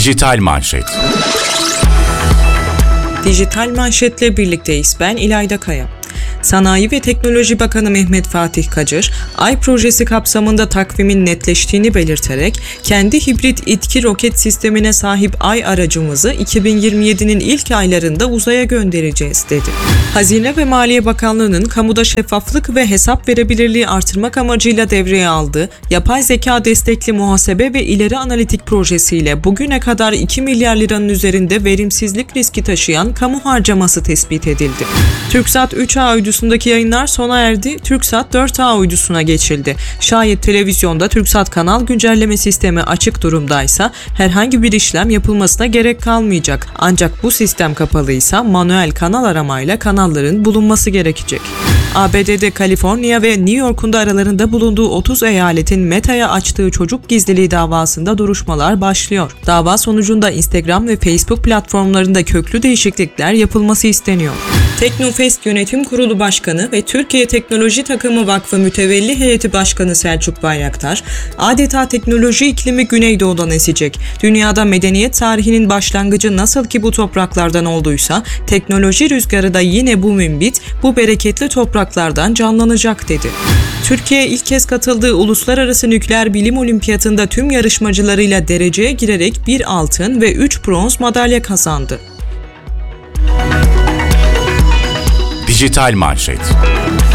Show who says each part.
Speaker 1: Dijital Manşet.
Speaker 2: Dijital Manşet'le birlikteyiz. Ben İlayda Kaya. Sanayi ve Teknoloji Bakanı Mehmet Fatih Kacır, Ay projesi kapsamında takvimin netleştiğini belirterek, kendi hibrit İTKİ roket sistemine sahip Ay aracımızı 2027'nin ilk aylarında uzaya göndereceğiz dedi. Hazine ve Maliye Bakanlığı'nın kamuda şeffaflık ve hesap verebilirliği artırmak amacıyla devreye aldığı yapay zeka destekli muhasebe ve ileri analitik projesiyle bugüne kadar 2 milyar liranın üzerinde verimsizlik riski taşıyan kamu harcaması tespit edildi. TürkSat 3A uydusundaki yayınlar sona erdi. TürkSat 4A uydusuna geçildi. Şayet televizyonda TürkSat kanal güncelleme sistemi açık durumdaysa herhangi bir işlem yapılmasına gerek kalmayacak. Ancak bu sistem kapalıysa manuel kanal aramayla kanalların bulunması gerekecek. ABD'de Kaliforniya ve New York'un da aralarında bulunduğu 30 eyaletin Meta'ya açtığı çocuk gizliliği davasında duruşmalar başlıyor. Dava sonucunda Instagram ve Facebook platformlarında köklü değişiklikler yapılması isteniyor. Teknofest Yönetim Kurulu Başkanı ve Türkiye Teknoloji Takımı Vakfı Mütevelli Heyeti Başkanı Selçuk Bayraktar, adeta teknoloji iklimi Güneydoğu'dan esecek. Dünyada medeniyet tarihinin başlangıcı nasıl ki bu topraklardan olduysa, teknoloji rüzgarı da yine bu mümbit, bu bereketli topraklardan canlanacak dedi. Türkiye ilk kez katıldığı Uluslararası Nükleer Bilim Olimpiyatında tüm yarışmacılarıyla dereceye girerek 1 altın ve 3 bronz madalya kazandı.
Speaker 1: Dijital Manşet.